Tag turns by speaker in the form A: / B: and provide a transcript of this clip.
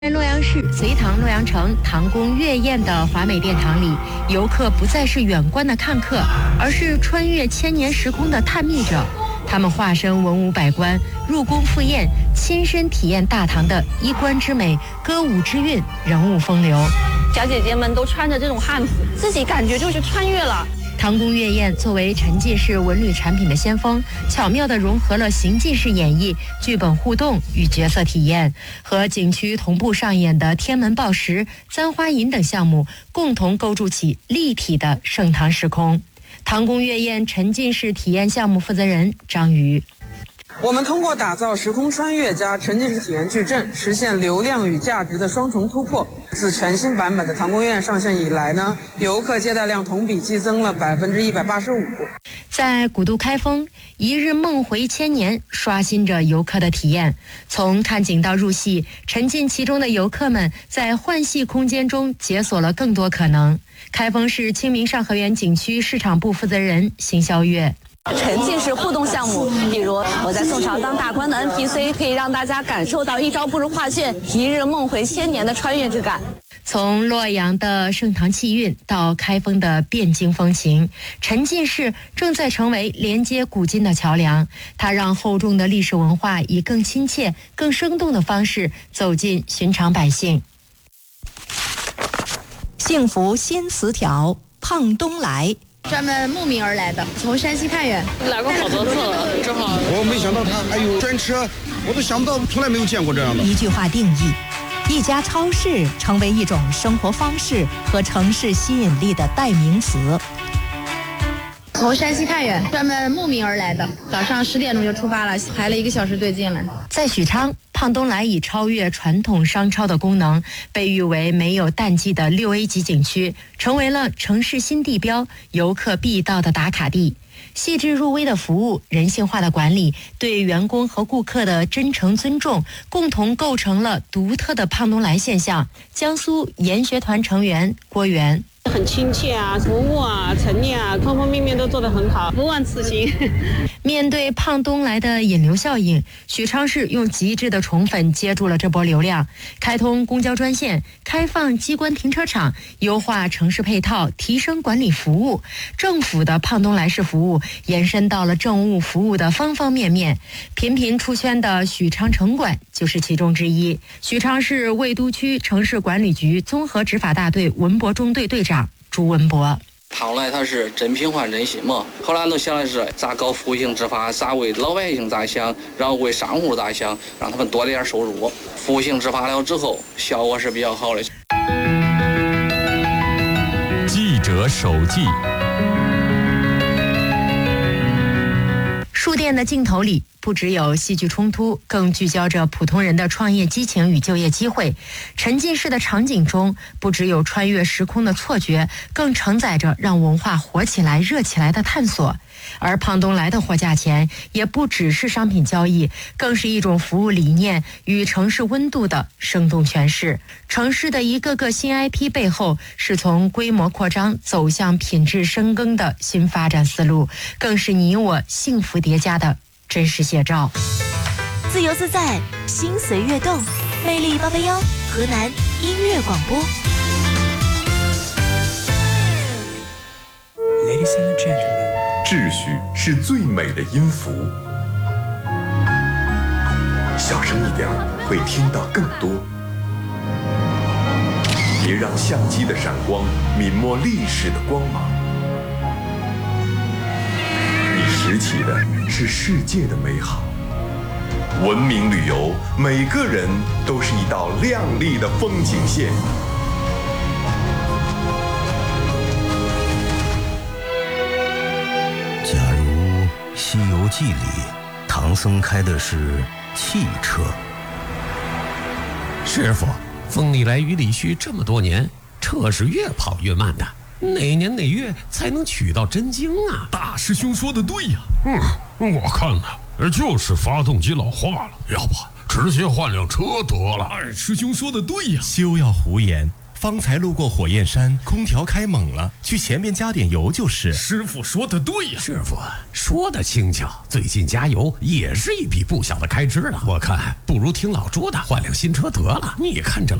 A: 在洛阳市隋唐洛阳城唐宫月宴的华美殿堂里，游客不再是远观的看客，而是穿越千年时空的探秘者。他们化身文武百官，入宫赴宴，亲身体验大唐的衣冠之美、歌舞之韵、人物风流。
B: 小姐姐们都穿着这种汉服，自己感觉就是穿越了。
A: 唐宫月宴作为沉浸式文旅产品的先锋，巧妙地融合了行进式演绎、剧本互动与角色体验，和景区同步上演的天门报时、簪花引等项目，共同构筑起立体的盛唐时空。唐宫月宴沉浸式体验项目负责人张瑜：
C: 我们通过打造时空穿越加沉浸式体验矩阵，实现流量与价值的双重突破。自全新版本的唐宫月宴上线以来呢，游客接待量同比激增了185%。
A: 在古都开封，一日梦回千年，刷新着游客的体验。从看景到入戏，沉浸其中的游客们在幻戏空间中解锁了更多可能。开封市清明上河园景区市场部负责人邢霄月：
B: 沉浸式互动项目，比如我在宋朝当大官的 NPC， 可以让大家感受到一朝不如画卷，一日梦回千年的穿越之感。
A: 从洛阳的盛唐气韵到开封的汴京风情，沉浸式正在成为连接古今的桥梁。它让厚重的历史文化以更亲切、更生动的方式走进寻常百姓。
D: 幸福新词条，胖东来。
E: 专门慕名而来的，从山西太原
B: 来过好多次了，正好。
F: 我没想到他还有专车，我都想不到，从来没有见过这样的。
D: 一句话定义，一家超市成为一种生活方式和城市吸引力的代名词。
E: 从山西太原专门慕名而来的，早上10点钟就出发了，排了1个小时队进来。
A: 在许昌，胖东来以超越传统商超的功能，被誉为没有淡季的6A 级景区，成为了城市新地标、游客必到的打卡地。细致入微的服务、人性化的管理、对员工和顾客的真诚尊重，共同构成了独特的胖东来现象。江苏研学团成员郭源：
B: 很亲切啊，服务啊，陈列啊，方方面面都做得很好，不忘此行。
A: 面对胖东来的引流效应，许昌市用极致的宠粉接住了这波流量，开通公交专线，开放机关停车场，优化城市配套，提升管理服务。政府的胖东来式服务延伸到了政务服务的方方面面，频频出圈的许昌城管就是其中之一。许昌市魏都区城市管理局综合执法大队文博中队队长朱文博：
G: 胖东来它是真品换真心嘛，后来都想的是咋搞服务性执法，咋为老百姓咋想，然后为商户咋想，让他们多点收入。服务性执法了之后，效果是比较好的。
H: 记者手记。
A: 书店的镜头里，不只有戏剧冲突，更聚焦着普通人的创业激情与就业机会。沉浸式的场景中，不只有穿越时空的错觉，更承载着让文化活起来、热起来的探索。而胖东来的货架前，也不只是商品交易，更是一种服务理念与城市温度的生动诠释。城市的一个个新 IP 背后，是从规模扩张走向品质深耕的新发展思路，更是你我幸福叠加的真实写照。
D: 自由自在，心随悦动，魅力881，河南音乐广播。
I: Ladies and gentlemen， 秩序是最美的音符，小声一点会听到更多。别让相机的闪光泯没历史的光芒。你拾起的是世界的美好。文明旅游，每个人都是一道亮丽的风景线。
J: 假如《西游记》里唐僧开的是汽车，
H: 师傅，风里来雨里去这么多年，车是越跑越慢的，哪年哪月才能取到真经啊？
K: 大师兄说的对呀。我看呢，就是发动机老化了，要不直接换辆车得了。二师兄说的对呀。
L: 休要胡言， 方才路过火焰山，空调开猛了，去前面加点油就是。
K: 师傅说的对呀，
H: 师傅说的轻巧，最近加油也是一笔不小的开支了。我看不如听老朱的，换辆新车得了。你看这